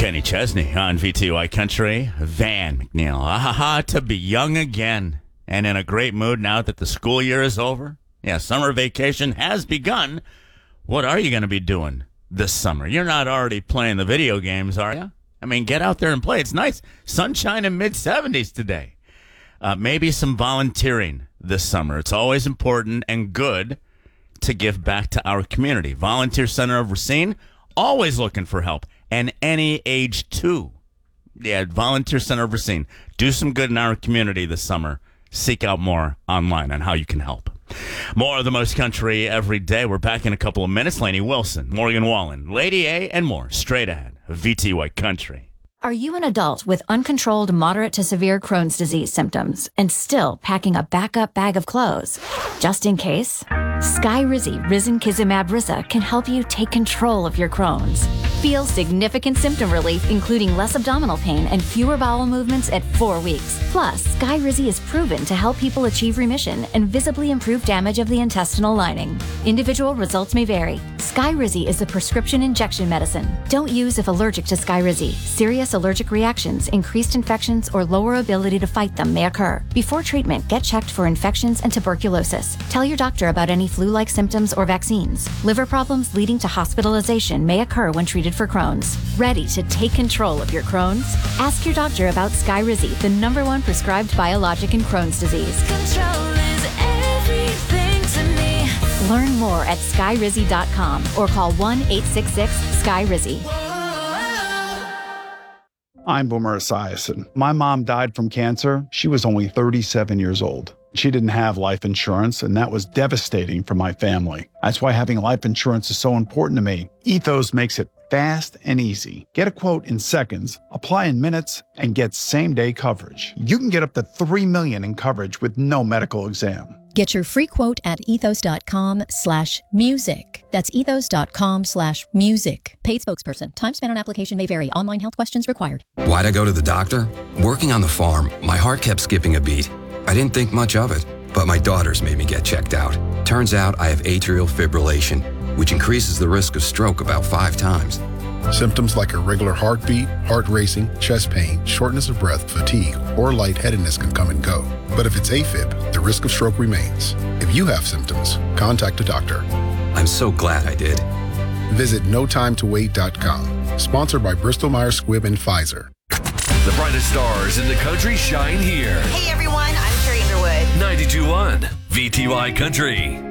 Kenny Chesney on VTY Country. Van McNeil. To be young again and in a great mood now that the school year is over. Yeah, summer vacation has begun. What are you going to be doing this summer? You're not already playing the video games, are you? I mean, get out there and play. It's nice. Sunshine in mid-70s today. Maybe some volunteering this summer. It's always important and good to give back to our community. Volunteer Center of Racine, always looking for help. And any age, too. Yeah, Volunteer Center of Racine. Do some good in our community this summer. Seek out more online on how you can help. More of the most country every day. We're back in a couple of minutes. Lainey Wilson, Morgan Wallen, Lady A, and more. Straight ahead. VTY Country. Are you an adult with uncontrolled moderate to severe Crohn's disease symptoms and still packing a backup bag of clothes? Just in case? Skyrizi Risankizumab Risa can help you take control of your Crohn's. Feel significant symptom relief, including less abdominal pain and fewer bowel movements at 4 weeks. Plus, Skyrizi is proven to help people achieve remission and visibly improve damage of the intestinal lining. Individual results may vary. Skyrizi is a prescription injection medicine. Don't use if allergic to Skyrizi. Serious allergic reactions, increased infections, or lower ability to fight them may occur. Before treatment, get checked for infections and tuberculosis. Tell your doctor about any flu-like symptoms or vaccines. Liver problems leading to hospitalization may occur when treated for Crohn's. Ready to take control of your Crohn's? Ask your doctor about Skyrizi, the #1 prescribed biologic in Crohn's disease. Control is everything to me. Learn more at skyrizi.com or call 1-866-SKYRIZI. I'm Boomer Esiason. My mom died from cancer. She was only 37 years old. She didn't have life insurance, and that was devastating for my family. That's why having life insurance is so important to me. Ethos makes it fast and easy. Get a quote in seconds, apply in minutes, and get same-day coverage. You can get up to $3 million in coverage with no medical exam. Get your free quote at ethos.com/music. That's ethos.com/music. Paid spokesperson. Time spent on application may vary. Online health questions required. Why'd I go to the doctor? Working on the farm, my heart kept skipping a beat. I didn't think much of it, but my daughters made me get checked out. Turns out I have atrial fibrillation, which increases the risk of stroke about 5 times. Symptoms like irregular heartbeat, heart racing, chest pain, shortness of breath, fatigue, or lightheadedness can come and go. But if it's AFib, the risk of stroke remains. If you have symptoms, contact a doctor. I'm so glad I did. Visit notimetowait.com. Sponsored by Bristol Myers Squibb and Pfizer. The brightest stars in the country shine here. Hey everyone, I'm Carrie Underwood. 92.1 VTY Country.